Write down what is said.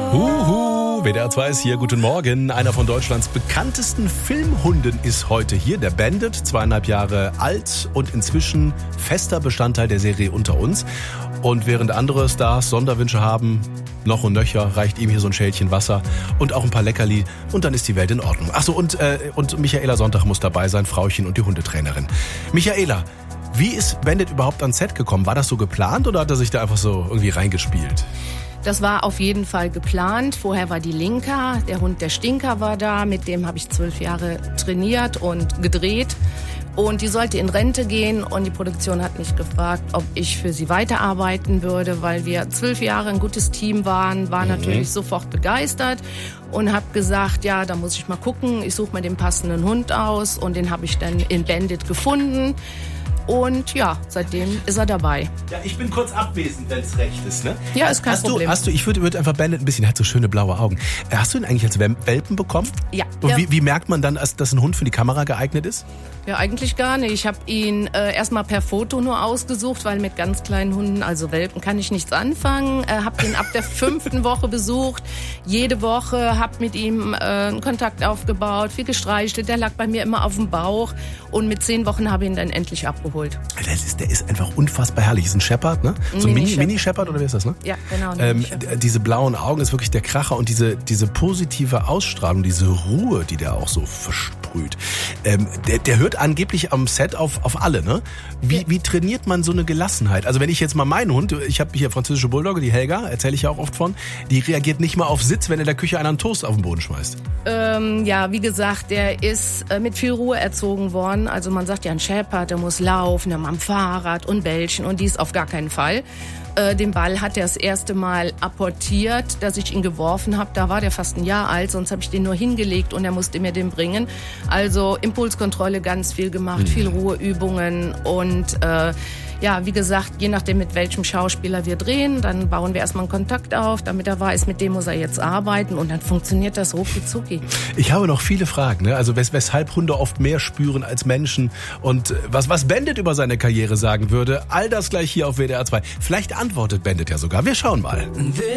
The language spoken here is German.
WDR 2 ist hier, guten Morgen. Einer von Deutschlands bekanntesten Filmhunden ist heute hier, der Bandit, 2,5 Jahre alt und inzwischen fester Bestandteil der Serie Unter uns. Und während andere Stars Sonderwünsche haben, noch und nöcher, reicht ihm hier so ein Schälchen Wasser und auch ein paar Leckerli und dann ist die Welt in Ordnung. Achso, und Michaela Sonntag muss dabei sein, Frauchen und die Hundetrainerin. Michaela, wie ist Bandit überhaupt ans Set gekommen? War das so geplant oder hat er sich da einfach so irgendwie reingespielt? Das war auf jeden Fall geplant. Vorher war die Linka, der Hund der Stinker war da, mit dem habe ich 12 Jahre trainiert und gedreht. Und die sollte in Rente gehen und die Produktion hat mich gefragt, ob ich für sie weiterarbeiten würde, weil wir 12 Jahre ein gutes Team waren, war natürlich sofort begeistert und habe gesagt, ja, da muss ich mal gucken, ich suche mir den passenden Hund aus und den habe ich dann in Bandit gefunden. Und ja, seitdem ist er dabei. Ja, ich bin kurz abwesend, wenn es recht ist, ne? Ja, ist kein Problem. Ich würde einfach Bandit ein bisschen, er hat so schöne blaue Augen. Hast du ihn eigentlich als Welpen bekommen? Ja. Und wie merkt man dann, dass ein Hund für die Kamera geeignet ist? Ja, eigentlich gar nicht. Ich habe ihn erstmal per Foto nur ausgesucht, weil mit ganz kleinen Hunden, also Welpen, kann ich nichts anfangen. Habe ihn ab der 5. Woche besucht. Jede Woche habe mit ihm einen Kontakt aufgebaut, viel gestreichelt. Der lag bei mir immer auf dem Bauch. Und mit 10 Wochen habe ich ihn dann endlich abgeholt. Der ist einfach unfassbar herrlich. Ist ein Shepherd, ne? So ein Mini-Shepherd oder wie ist das, ne? Ja, genau. Diese blauen Augen ist wirklich der Kracher und diese positive Ausstrahlung, diese Ruhe, die der auch so versprüht. Der hört angeblich am Set auf alle, ne? Wie trainiert man so eine Gelassenheit? Also wenn ich jetzt mal meinen Hund, ich habe hier französische Bulldogge, die Helga, erzähle ich ja auch oft von, die reagiert nicht mal auf Sitz, wenn in der Küche einer einen Toast auf den Boden schmeißt. Ja, wie gesagt, der ist mit viel Ruhe erzogen worden. Also man sagt ja, ein Shepherd, der muss laufen, der am Fahrrad und bellchen und dies auf gar keinen Fall. Den Ball hat er das erste Mal apportiert, dass ich ihn geworfen habe. Da war der fast ein Jahr alt, sonst habe ich den nur hingelegt und er musste mir den bringen. Also Impulskontrolle ganz viel gemacht, viel Ruheübungen und ja, wie gesagt, je nachdem mit welchem Schauspieler wir drehen, dann bauen wir erstmal einen Kontakt auf, damit er weiß, mit dem muss er jetzt arbeiten und dann funktioniert das rucki zucki. Ich habe noch viele Fragen, ne? Also weshalb Hunde oft mehr spüren als Menschen und was Bandit über seine Karriere sagen würde, all das gleich hier auf WDR 2. Vielleicht antwortet Bandit ja sogar. Wir schauen mal.